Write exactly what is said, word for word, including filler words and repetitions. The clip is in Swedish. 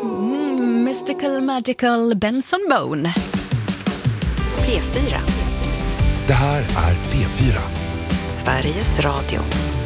Mm, Mystical Magical Benson Bone. P fyra. Det här är P fyra. Sveriges Radio.